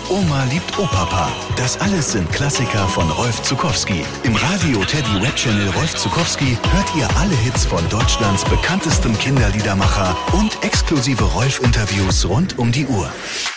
Oma liebt Opapa. Das alles sind Klassiker von Rolf Zuckowski. Im Radio Teddy Web Channel Rolf Zuckowski hört ihr alle Hits von Deutschlands bekanntestem Kinderliedermacher und exklusive Rolf-Interviews rund um die Uhr.